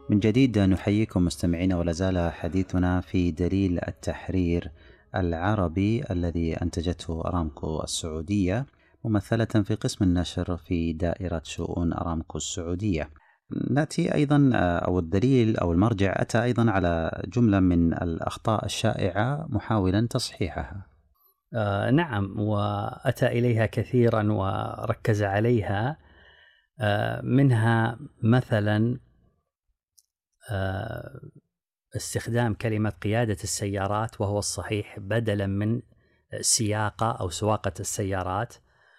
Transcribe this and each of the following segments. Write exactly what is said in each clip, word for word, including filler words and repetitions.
من جديد نحييكم مستمعين، ولا زال حديثنا في دليل التحرير العربي الذي أنتجته أرامكو السعودية، ممثلة في قسم النشر في دائرة شؤون أرامكو السعودية. نأتي أيضا أو الدليل أو المرجع أتى أيضا على جملة من الأخطاء الشائعة محاولا تصحيحها. آه نعم، وأتى إليها كثيرا وركز عليها. آه منها مثلا آه استخدام كلمة قيادة السيارات وهو الصحيح بدلا من سياقة أو سواقة السيارات،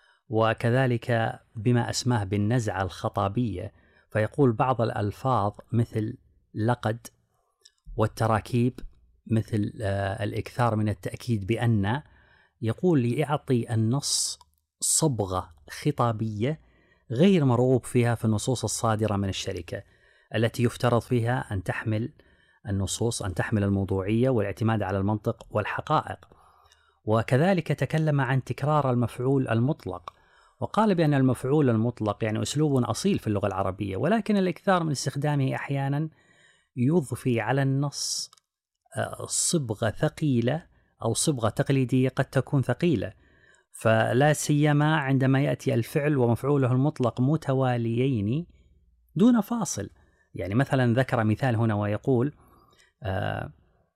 وكذلك بما أسماه بالنزعة الخطابية، فيقول بعض الألفاظ مثل لقد، والتراكيب مثل آه الإكثار من التأكيد بأن، يقول يعطي النص صبغة خطابية غير مرغوب فيها في النصوص الصادرة من الشركة التي يفترض فيها أن تحمل النصوص أن تحمل الموضوعية والاعتماد على المنطق والحقائق. وكذلك تكلم عن تكرار المفعول المطلق، وقال بأن المفعول المطلق يعني أسلوب أصيل في اللغة العربية، ولكن الإكثار من استخدامه أحيانا يضفي على النص صبغة ثقيلة أو صبغة تقليدية قد تكون ثقيلة، فلا سيما عندما يأتي الفعل ومفعوله المطلق متواليين دون فاصل. يعني مثلا ذكر مثال هنا ويقول آه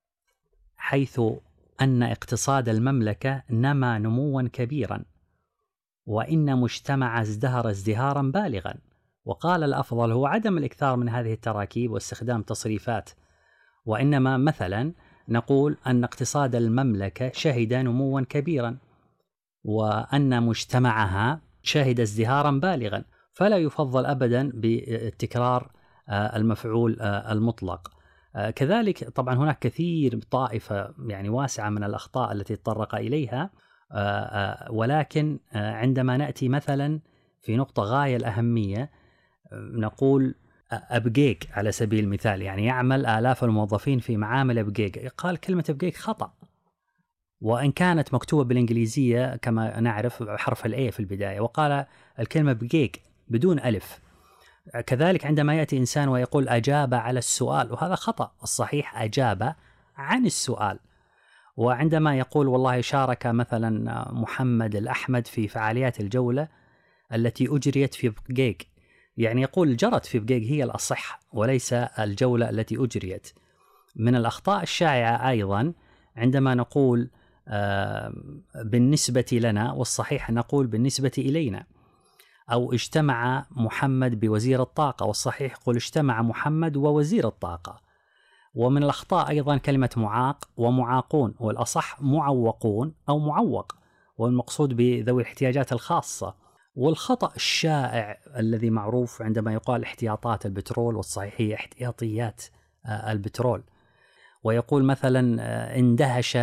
حيث أن اقتصاد المملكة نما نموا كبيرا، وإن مجتمع ازدهر ازدهارا بالغا. وقال الأفضل هو عدم الإكثار من هذه التراكيب واستخدام تصريفات، وإنما مثلا نقول أن اقتصاد المملكة شهد نموا كبيرا وأن مجتمعها شهد ازدهارا بالغا، فلا يفضل أبدا بتكرار المفعول المطلق. كذلك طبعا هناك كثير طائفة يعني واسعة من الأخطاء التي تطرق إليها، ولكن عندما نأتي مثلا في نقطة غاية الأهمية نقول أبجيج على سبيل المثال، يعني يعمل آلاف الموظفين في معامل أبجيج، قال كلمة أبجيج خطأ، وإن كانت مكتوبة بالإنجليزية كما نعرف حرف الأي في البداية، وقال الكلمة أبجيج بدون ألف. كذلك عندما يأتي إنسان ويقول أجاب على السؤال، وهذا خطأ، الصحيح أجاب عن السؤال. وعندما يقول والله شارك مثلا محمد الأحمد في فعاليات الجولة التي أجريت في بجيج، يعني يقول جرت في بجيج هي الأصح وليس الجولة التي أجريت. من الأخطاء الشائعة أيضا عندما نقول آه بالنسبة لنا، والصحيح نقول بالنسبة إلينا، أو اجتمع محمد بوزير الطاقة، والصحيح يقول اجتمع محمد ووزير الطاقة. ومن الأخطاء أيضا كلمة معاق ومعاقون، والأصح معوقون أو معوق، والمقصود بذوي الاحتياجات الخاصة. والخطأ الشائع الذي معروف عندما يقال احتياطات البترول، والصحيح هي احتياطيات البترول. ويقول مثلا اندهش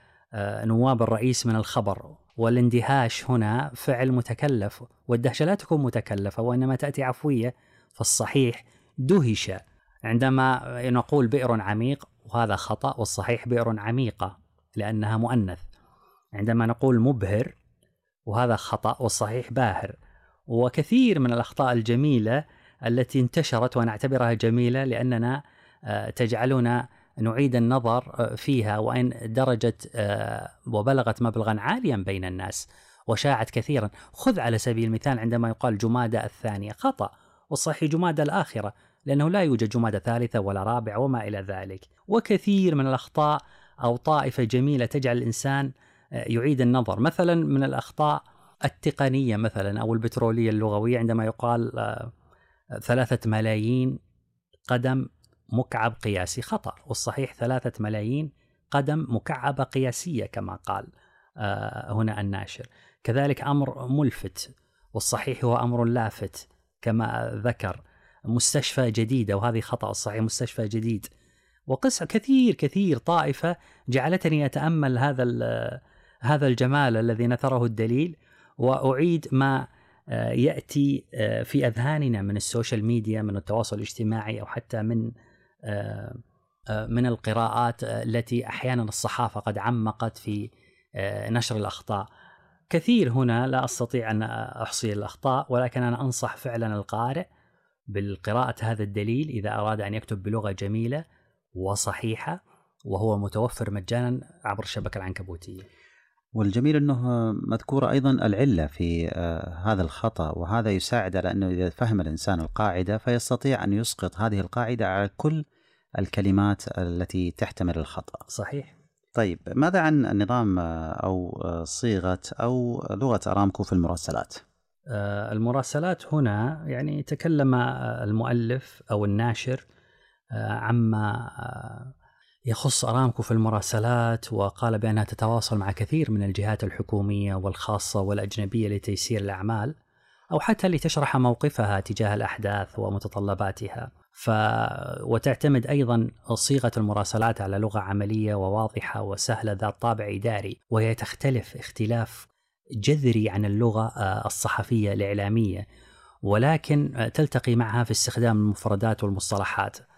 نواب الرئيس من الخبر، والاندهاش هنا فعل متكلف، والدهشة لا تكون متكلفة وإنما تأتي عفوية، فالصحيح دهش. عندما نقول بئر عميق وهذا خطأ، والصحيح بئر عميقة لأنها مؤنث. عندما نقول مبهر وهذا خطأ، والصحيح باهر. وكثير من الأخطاء الجميلة التي انتشرت ونعتبرها جميلة لأننا تجعلنا نعيد النظر فيها، وإن درجت وبلغت مبلغا عاليا بين الناس وشاعت كثيرا. خذ على سبيل المثال عندما يقال جمادى الثانية، خطأ، والصحيح جمادى الآخرة، لأنه لا يوجد جمادى ثالثة ولا رابعة وما إلى ذلك. وكثير من الأخطاء أو طائفة جميلة تجعل الإنسان يعيد النظر. مثلا من الأخطاء التقنية مثلا أو البترولية اللغوية، عندما يقال ثلاثة ملايين قدم مكعب قياسي، خطأ، والصحيح ثلاثة ملايين قدم مكعبة قياسية كما قال هنا الناشر. كذلك أمر ملفت، والصحيح هو أمر لافت كما ذكر. مستشفى جديدة، وهذه خطأ، الصحيح مستشفى جديد. وقصة كثير كثير طائفة جعلتني أتأمل هذا هذا الجمال الذي نثره الدليل، وأعيد ما يأتي في أذهاننا من السوشيال ميديا، من التواصل الاجتماعي، أو حتى من من القراءات التي أحيانا الصحافة قد عمقت في نشر الأخطاء. كثير هنا لا أستطيع أن أحصي الأخطاء، ولكن أنا أنصح فعلا القارئ بالقراءة هذا الدليل إذا أراد أن يكتب بلغة جميلة وصحيحة، وهو متوفر مجانا عبر الشبكة العنكبوتية. والجميل أنه مذكورة أيضا العلة في هذا الخطأ، وهذا يساعد على أنه إذا فهم الإنسان القاعدة فيستطيع أن يسقط هذه القاعدة على كل الكلمات التي تحتمل الخطأ. صحيح. طيب، ماذا عن النظام أو صيغة أو لغة أرامكو في المراسلات؟ المراسلات هنا يعني تكلم المؤلف أو الناشر عما يخص أرامكو في المراسلات، وقال بأنها تتواصل مع كثير من الجهات الحكومية والخاصة والأجنبية لتيسير الأعمال، أو حتى لتشرح موقفها تجاه الأحداث ومتطلباتها. ف... وتعتمد أيضا صيغة المراسلات على لغة عملية وواضحة وسهلة ذات طابع إداري، وهي تختلف اختلاف جذري عن اللغة الصحفية الإعلامية، ولكن تلتقي معها في استخدام المفردات والمصطلحات.